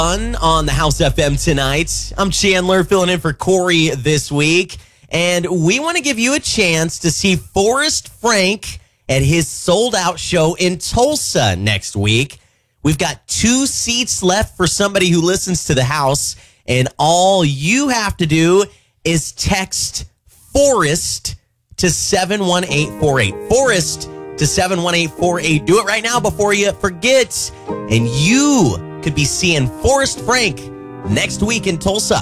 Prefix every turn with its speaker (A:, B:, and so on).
A: On the House FM tonight. I'm Chandler filling in for Corey this week. And we want to give you a chance to see Forrest Frank at his sold-out show in Tulsa next week. We've got 2 seats left for somebody who listens to the house. And all you have to do is text Forrest to 71848. Forrest to 71848. Do it right now before you forget. And you could be seeing Forrest Frank next week in Tulsa.